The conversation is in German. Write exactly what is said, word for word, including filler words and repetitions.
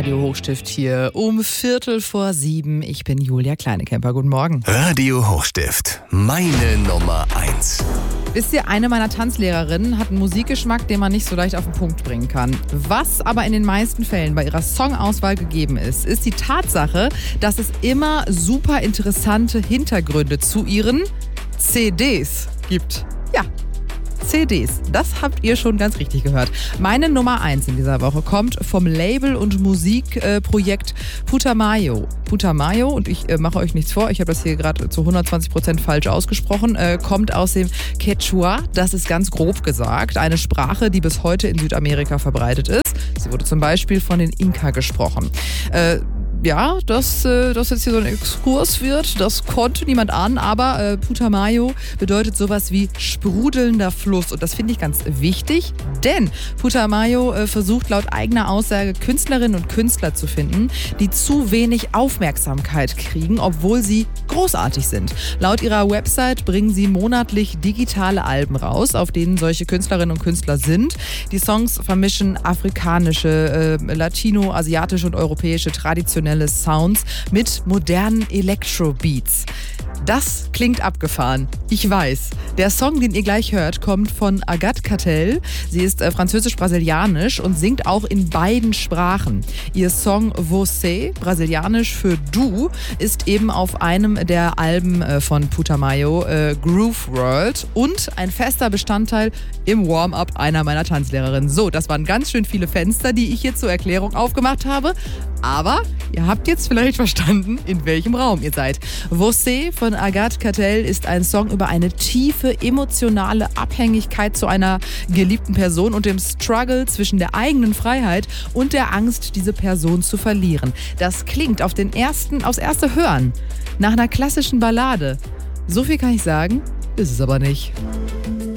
Radio Hochstift hier um Viertel vor sieben. Ich bin Julia Kleinekemper. Guten Morgen. Radio Hochstift, meine Nummer eins. Wisst ihr, eine meiner Tanzlehrerinnen hat einen Musikgeschmack, den man nicht so leicht auf den Punkt bringen kann. Was aber in den meisten Fällen bei ihrer Songauswahl gegeben ist, ist die Tatsache, dass es immer super interessante Hintergründe zu ihren C Ds gibt. Ja. C Ds, das habt ihr schon ganz richtig gehört. Meine Nummer eins in dieser Woche kommt vom Label- und Musikprojekt äh, Putumayo. Putumayo, und ich äh, mache euch nichts vor, ich habe das hier gerade zu hundertzwanzig Prozent falsch ausgesprochen, äh, kommt aus dem Quechua. Das ist ganz grob gesagt eine Sprache, die bis heute in Südamerika verbreitet ist. Sie wurde zum Beispiel von den Inka gesprochen. Äh, Ja, dass äh, das jetzt hier so ein Exkurs wird, das konnte niemand ahnen, aber äh, Putumayo bedeutet sowas wie sprudelnder Fluss und das finde ich ganz wichtig, denn Putumayo äh, versucht laut eigener Aussage Künstlerinnen und Künstler zu finden, die zu wenig Aufmerksamkeit kriegen, obwohl sie großartig sind. Laut ihrer Website bringen sie monatlich digitale Alben raus, auf denen solche Künstlerinnen und Künstler sind. Die Songs vermischen afrikanische, äh, latino, asiatische und europäische traditionelle Sounds mit modernen Electro-Beats. Das klingt abgefahren. Ich weiß. Der Song, den ihr gleich hört, kommt von Agathe Cartel. Sie ist äh, französisch-brasilianisch und singt auch in beiden Sprachen. Ihr Song Você, brasilianisch für Du, ist eben auf einem der Alben äh, von Putumayo, äh, Groove World, und ein fester Bestandteil im Warm-up einer meiner Tanzlehrerinnen. So, das waren ganz schön viele Fenster, die ich hier zur Erklärung aufgemacht habe. Aber ihr habt jetzt vielleicht verstanden, in welchem Raum ihr seid. Você von Agathe Cartel ist ein Song über eine tiefe emotionale Abhängigkeit zu einer geliebten Person und dem Struggle zwischen der eigenen Freiheit und der Angst, diese Person zu verlieren. Das klingt auf den ersten, aufs erste Hören nach einer klassischen Ballade. So viel kann ich sagen, ist es aber nicht.